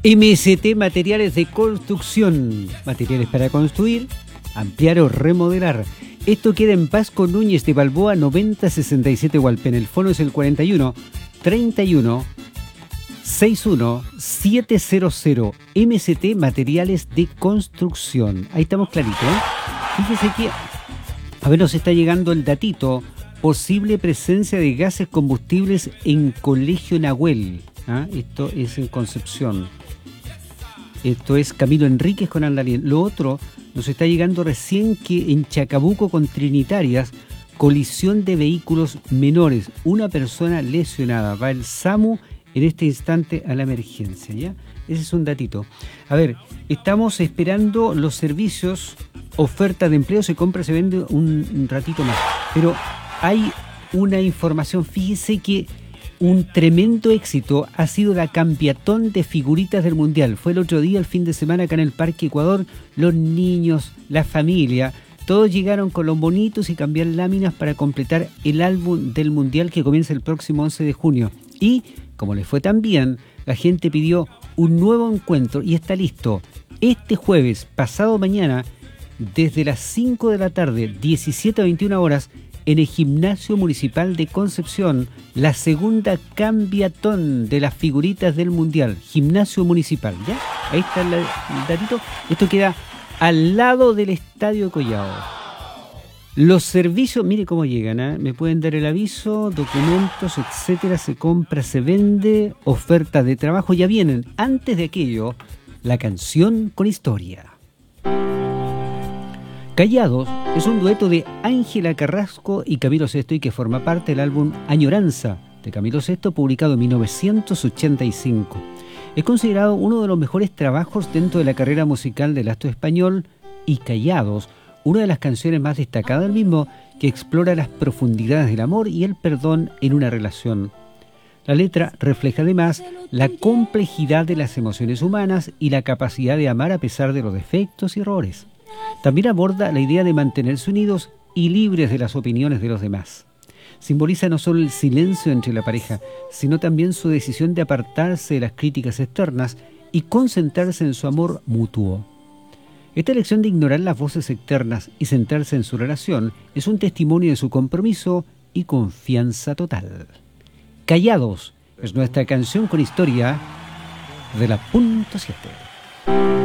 MST Materiales de Construcción. Materiales para construir, ampliar o remodelar. Esto queda en Pasco Núñez de Balboa 9067 Hualpén. El fono es el 41 31 61 700. MST Materiales de Construcción. Ahí estamos claritos, ¿eh? Fíjese que a ver, nos está llegando el datito. Posible presencia de gases combustibles en Colegio Nahuel. Esto es en Concepción. Esto es Camilo Enríquez con Andalien. Lo otro, nos está llegando recién que en Chacabuco con Trinitarias, colisión de vehículos menores. Una persona lesionada. Va el SAMU en este instante a la emergencia, ¿ya? Ese es un datito. A ver, estamos esperando los servicios, oferta de empleo, se compra, se vende un ratito más. Pero hay una información, fíjese que un tremendo éxito ha sido la cambiatón de figuritas del Mundial. Fue el otro día, el fin de semana, acá en el Parque Ecuador. Los niños, la familia, todos llegaron con los bonitos y cambiar láminas para completar el álbum del Mundial que comienza el próximo 11 de junio. Y, como les fue tan bien, la gente pidió un nuevo encuentro y está listo. Este jueves, pasado mañana, desde las 5 de la tarde, 17 a 21 horas, en el Gimnasio Municipal de Concepción, la segunda cambiatón de las figuritas del Mundial. Gimnasio Municipal, ¿ya? Ahí está el datito. Esto queda al lado del Estadio Collao. Los servicios, mire cómo llegan, ¿eh? Me pueden dar el aviso, documentos, etcétera. Se compra, se vende, ofertas de trabajo, ya vienen. Antes de aquello, la canción con historia. Callados es un dueto de Ángela Carrasco y Camilo Sesto y que forma parte del álbum Añoranza de Camilo Sesto, publicado en 1985. Es considerado uno de los mejores trabajos dentro de la carrera musical del astro español y Callados, una de las canciones más destacadas del mismo, que explora las profundidades del amor y el perdón en una relación. La letra refleja además la complejidad de las emociones humanas y la capacidad de amar a pesar de los defectos y errores. También aborda la idea de mantenerse unidos y libres de las opiniones de los demás. Simboliza no solo el silencio entre la pareja, sino también su decisión de apartarse de las críticas externas y concentrarse en su amor mutuo. Esta elección de ignorar las voces externas y centrarse en su relación es un testimonio de su compromiso y confianza total. Callados es nuestra canción con historia de la .7.